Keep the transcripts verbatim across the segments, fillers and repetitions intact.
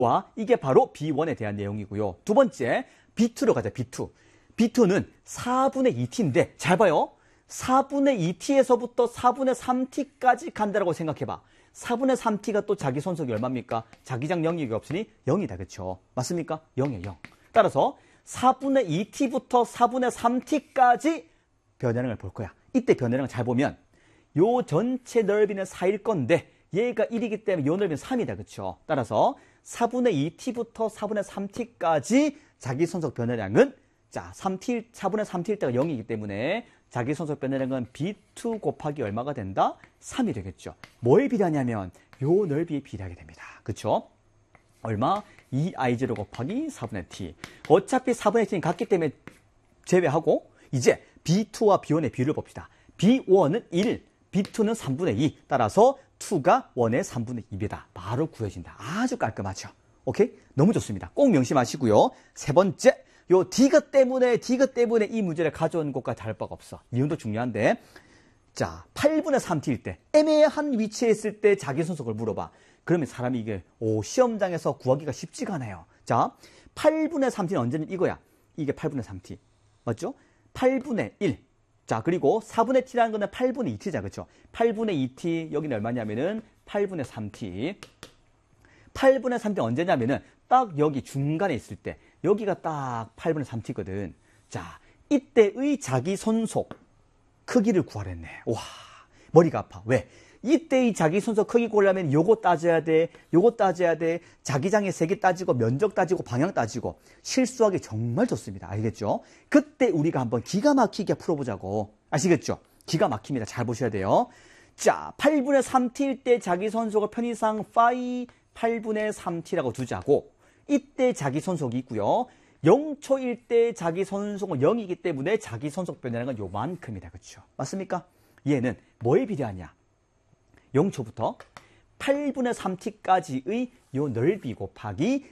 와 이게 바로 비 원에 대한 내용이고요. 두 번째 비 투로 가자. 비 투. 비 투는 사분의 이 티인데 잘 봐요. 사분의 이 티에서부터 사분의 삼 티까지 간다라고 생각해봐. 사분의 삼 티가 또 자기 손속이 얼마입니까? 자기장 영역이 없으니 영이다. 그렇죠? 맞습니까? 영이에요. 영. 따라서 사분의 이 티부터 사분의 삼 티까지 변화량을 볼 거야. 이때 변화량을 잘 보면 요 전체 넓이는 사일 건데 얘가 일이기 때문에 요 넓이는 삼이다. 그렇죠? 따라서 사분의 이 티부터 사분의 삼 티까지 자기 손속 변화량은 자, 삼 티, 사분의 삼 티일 때가 영이기 때문에 자기 손속 변화량은 비 투 곱하기 얼마가 된다? 삼이 되겠죠. 뭐에 비례하냐면 요 넓이에 비례하게 됩니다. 그렇죠? 얼마? 이 아이 제로 곱하기 사분의 t. 어차피 사분의 t는 같기 때문에 제외하고 이제 비 투와 비 원의 비율을 봅시다. 비 원은 일, 비 투는 삼분의 이. 따라서 이가 일의 삼분의 이다. 바로 구해진다. 아주 깔끔하죠. 오케이? 너무 좋습니다. 꼭 명심하시고요. 세 번째, 요 디귿 때문에 디귿 때문에 이 문제를 가져온 것과 다를 바가 없어. 이윤도 중요한데 자, 팔분의 삼 티일 때 애매한 위치에 있을 때 자기 손속을 물어봐. 그러면 사람이 이게 오, 시험장에서 구하기가 쉽지가 않아요. 자, 팔분의 삼 티는 언제는 이거야. 이게 팔분의 삼 티. 맞죠? 팔분의 일. 자, 그리고 사분의 t라는 거는 팔분의 이 티자. 그렇죠? 팔분의 이 티 여기는 얼마냐면은 팔분의 삼 티. 팔분의 삼 티 언제냐면은 딱 여기 중간에 있을 때 여기가 딱 팔분의 삼 티거든. 자, 이때의 자기 손속 크기를 구하랬네. 와, 머리가 아파. 왜? 이때의 자기 손속 크기 구하려면 요거 따져야 돼. 요거 따져야 돼. 자기장의 세개 따지고 면적 따지고 방향 따지고 실수하기 정말 좋습니다. 알겠죠? 그때 우리가 한번 기가 막히게 풀어보자고. 아시겠죠? 기가 막힙니다. 잘 보셔야 돼요. 자, 팔분의 삼 티일 때 자기 손속을 편의상 파이 팔분의 삼 티라고 두자고 이때 자기 손속이 있고요. 영 초일 때 자기 손속은 영이기 때문에 자기 손속 변화량은 요만큼이다. 그렇죠? 맞습니까? 얘는 뭐에 비례하냐? 영 초부터 팔분의 삼 티까지의 요 넓이 곱하기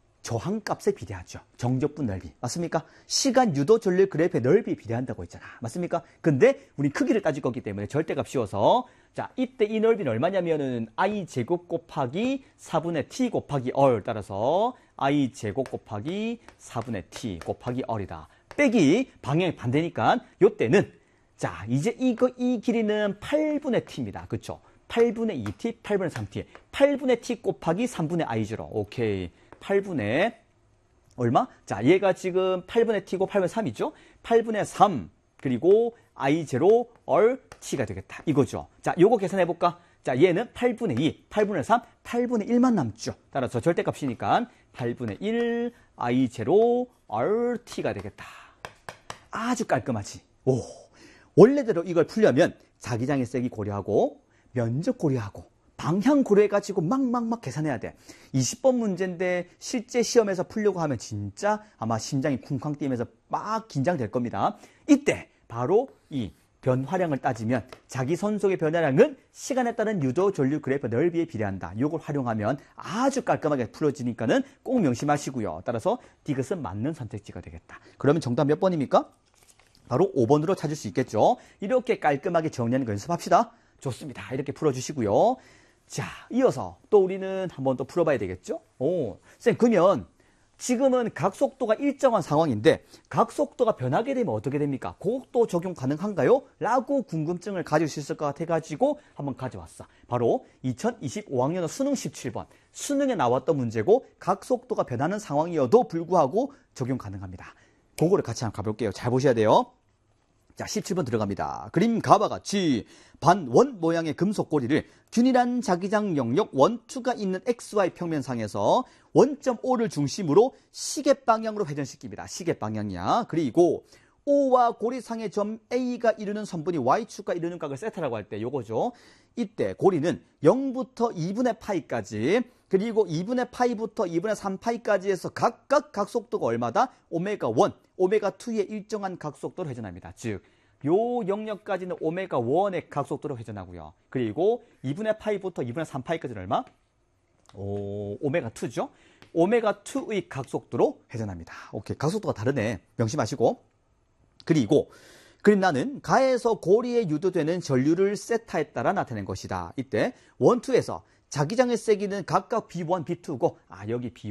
저항값에 비례하죠. 정적분 넓이. 맞습니까? 시간 유도 전류 그래프의 넓이에 비례한다고 했잖아. 맞습니까? 근데 우리 크기를 따질 거기 때문에 절대값 씌워서 자, 이때 이 넓이는 얼마냐면은 i 제곱 곱하기 사분의 t 곱하기 얼 따라서 i 제곱 곱하기 사분의 t 곱하기 얼이다. 빼기 방향이 반대니까 요때는 자, 이제 이거 이 길이는 팔분의 t입니다. 그렇죠? 팔분의 이 티, 팔분의 삼 티. 팔분의 t 곱하기 삼분의 i 제로. 오케이. 팔분의 얼마? 자, 얘가 지금 팔분의 t고 팔분의 삼이죠? 팔분의 삼 그리고 i 제로 얼 t가 되겠다. 이거죠. 자, 요거 계산해 볼까? 자, 얘는 팔분의 이, 팔분의 삼, 팔분의 일만 남죠. 따라서 절대값이니까 팔분의 일 i 제로 얼 t가 되겠다. 아주 깔끔하지. 오. 원래대로 이걸 풀려면 자기장의 세기 고려하고 면적 고려하고 방향 고려해가지고 막막막 계산해야 돼. 이십 번 문제인데 실제 시험에서 풀려고 하면 진짜 아마 심장이 쿵쾅 뛰면서 막 긴장될 겁니다. 이때 바로 이 변화량을 따지면 자기 손속의 변화량은 시간에 따른 유도 전류 그래프 넓이에 비례한다. 이걸 활용하면 아주 깔끔하게 풀어지니까는 꼭 명심하시고요. 따라서 디귿은 맞는 선택지가 되겠다. 그러면 정답 몇 번입니까? 바로 오 번으로 찾을 수 있겠죠. 이렇게 깔끔하게 정리하는 거 연습합시다. 좋습니다. 이렇게 풀어주시고요. 자, 이어서 또 우리는 한번 또 풀어봐야 되겠죠? 오, 쌤, 그러면 지금은 각속도가 일정한 상황인데 각속도가 변하게 되면 어떻게 됩니까? 그것도 적용 가능한가요? 라고 궁금증을 가질 수 있을 것 같아가지고 한번 가져왔어. 바로 이천이십오 학년 수능 십칠 번 수능에 나왔던 문제고 각속도가 변하는 상황이어도 불구하고 적용 가능합니다. 그거를 같이 한번 가볼게요. 잘 보셔야 돼요. 자, 십칠 번 들어갑니다. 그림 가와 같이 반원 모양의 금속 고리를 균일한 자기장 영역 원투가 있는 엑스와이 평면상에서 원점 오를 중심으로 시계 방향으로 회전시킵니다. 시계 방향이야. 그리고 O와 고리상의 점 A가 이루는 선분이 Y축과 이루는 각을 세타라고 할 때 요거죠. 이때 고리는 영부터 이분의 파이까지 그리고 이분의 파이부터 이분의 삼 파이까지 해서 각각 각속도가 얼마다? 오메가 일, 오메가 이의 일정한 각속도로 회전합니다. 즉, 요 영역까지는 오메가 일의 각속도로 회전하고요. 그리고 이분의 파이부터 이분의 삼 파이까지는 얼마? 오, 오메가 이죠? 오메가 이의 각속도로 회전합니다. 오케이, 각속도가 다르네. 명심하시고. 그리고 그럼 나는 가에서 고리에 유도되는 전류를 세타에 따라 나타낸 것이다. 이때 원투에서 자기장의 세기는 각각 비 원, 비 투고 아 여기 비